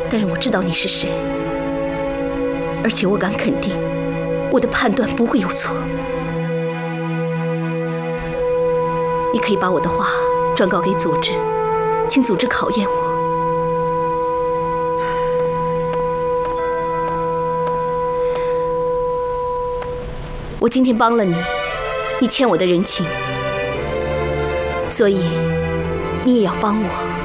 但是我知道你是谁，而且我敢肯定，我的判断不会有错。你可以把我的话转告给组织，请组织考验我。我今天帮了你，你欠我的人情，所以你也要帮我。